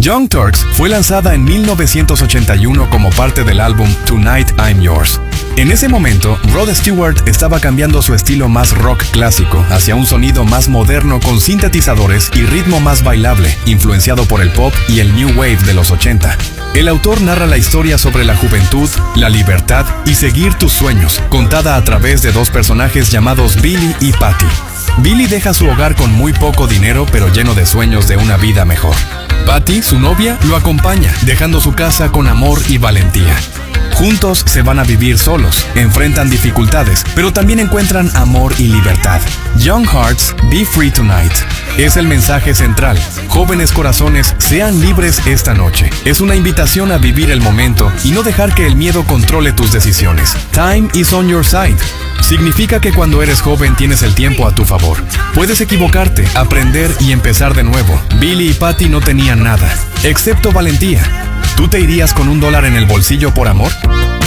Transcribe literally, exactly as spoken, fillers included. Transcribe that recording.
Young Turks fue lanzada en mil novecientos ochenta y uno como parte del álbum Tonight I'm Yours. En ese momento, Rod Stewart estaba cambiando su estilo más rock clásico hacia un sonido más moderno con sintetizadores y ritmo más bailable, influenciado por el pop y el new wave de los ochenta. El autor narra la historia sobre la juventud, la libertad y seguir tus sueños, contada a través de dos personajes llamados Billy y Patty. Billy deja su hogar con muy poco dinero pero lleno de sueños de una vida mejor. Patty, su novia, lo acompaña, dejando su casa con amor y valentía. Juntos se van a vivir solos, enfrentan dificultades, pero también encuentran amor y libertad. Young Hearts, Be Free Tonight. Es el mensaje central. Jóvenes corazones, sean libres esta noche. Es una invitación a vivir el momento y no dejar que el miedo controle tus decisiones. Time is on your side. Significa que cuando eres joven tienes el tiempo a tu favor. Puedes equivocarte, aprender y empezar de nuevo. Billy y Patty no tenían nada, excepto valentía. ¿Tú te irías con un dólar en el bolsillo por amor?